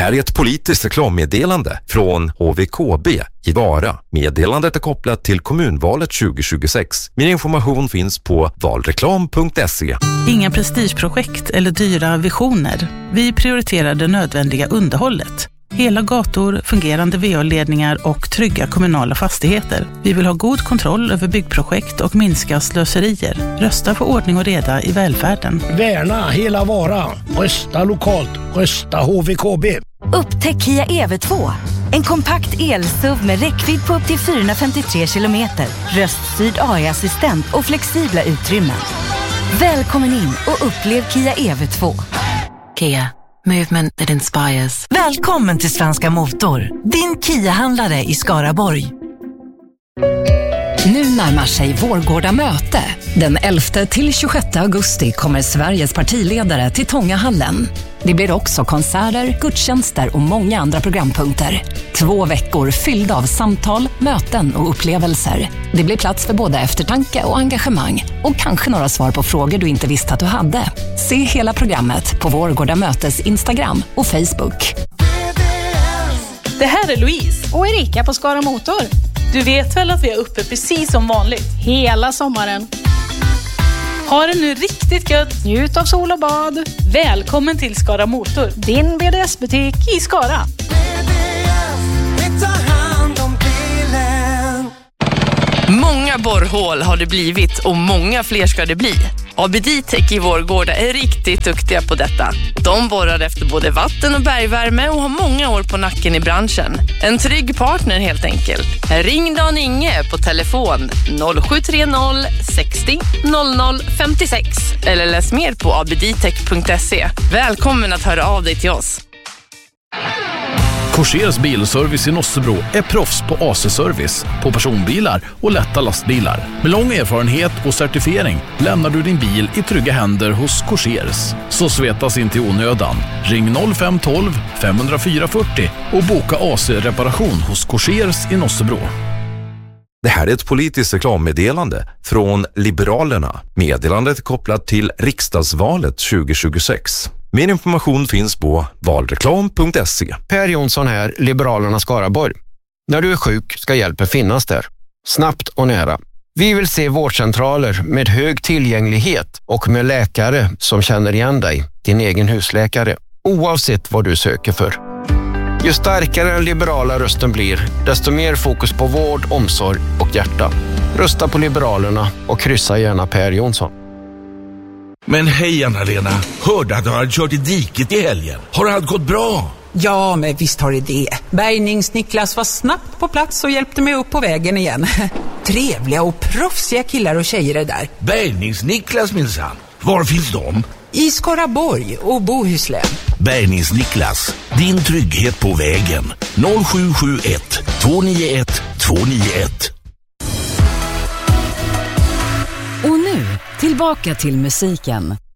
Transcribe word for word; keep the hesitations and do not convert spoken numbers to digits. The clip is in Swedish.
här är ett politiskt reklammeddelande från H V K B i Vara. Meddelandet är kopplat till kommunvalet tjugo tjugosex. Mer information finns på valreklam punkt se. Inga prestigeprojekt eller dyra visioner. Vi prioriterar det nödvändiga underhållet. Hela gator, fungerande V A-ledningar och trygga kommunala fastigheter. Vi vill ha god kontroll över byggprojekt och minska slöserier. Rösta för ordning och reda i välfärden. Värna hela Vara. Rösta lokalt. Rösta H V K B. Upptäck Kia E V två. En kompakt el-S U V med räckvidd på upp till fyrahundrafemtiotre kilometer. Röststyrd A I-assistent och flexibla utrymmen. Välkommen in och upplev Kia E V två. Kia. Movement that inspires. Välkommen till Svenska Motor, din Kia-handlare i Skaraborg. Nu närmar sig Vårgårda möte. Den elfte till tjugosjätte augusti kommer Sveriges partiledare till Tångahallen. Det blir också konserter, gudstjänster och många andra programpunkter. Två veckor fyllda av samtal, möten och upplevelser. Det blir plats för både eftertanke och engagemang. Och kanske några svar på frågor du inte visste att du hade. Se hela programmet på Vårgårda mötes Instagram och Facebook. Det här är Louise och Erika på Skara Motor. Du vet väl att vi är uppe precis som vanligt hela sommaren. Ha det nu riktigt gött. Njut av sol och bad. Välkommen till Skara Motor, din B D S-butik i Skara. Många borrhål har det blivit och många fler ska det bli. A B D-Tech i Vårgårda är riktigt duktiga på detta. De borrar efter både vatten- och bergvärme och har många år på nacken i branschen. En trygg partner helt enkelt. Ring Dan Inge på telefon noll sju tre noll sextio noll noll femtiosex eller läs mer på a b d tech punkt se. Välkommen att höra av dig till oss. Korsers bilservice i Nossebro är proffs på A C-service på personbilar och lätta lastbilar. Med lång erfarenhet och certifiering lämnar du din bil i trygga händer hos Korsers. Så svetas inte i onödan. Ring noll fem ett två fem noll fyra fyrtio och boka A C-reparation hos Korsers i Nossebro. Det här är ett politiskt reklammeddelande från Liberalerna. Meddelandet är kopplat till riksdagsvalet tjugo tjugosex. Mer information finns på valreklam punkt se. Per Jonsson här, Liberalerna Skaraborg. När du är sjuk ska hjälpen finnas där. Snabbt och nära. Vi vill se vårdcentraler med hög tillgänglighet och med läkare som känner igen dig, din egen husläkare, oavsett vad du söker för. Ju starkare den liberala rösten blir, desto mer fokus på vård, omsorg och hjärta. Rösta på Liberalerna och kryssa gärna Per Jonsson. Men hej Anna-Lena, hörde att du hade kört i diket i helgen. Har allt gått bra? Ja, men visst har det det. Bärgnings-Niklas var snabbt på plats och hjälpte mig upp på vägen igen. Trevliga och proffsiga killar och tjejer är där. Bärgnings-Niklas minsann. Var finns de? I Skaraborg och Bohuslän. Bärgnings-Niklas, din trygghet på vägen. noll sju sju ett två nio ett två nio ett. Och nu, tillbaka till musiken.